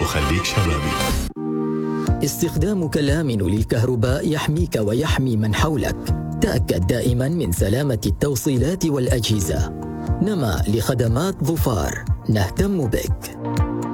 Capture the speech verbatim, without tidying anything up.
وخليك شبابي. استخدامك الآمن للكهرباء يحميك ويحمي من حولك. تأكد دائما من سلامة التوصيلات والأجهزة. نما لخدمات ظفار، نهتم بك.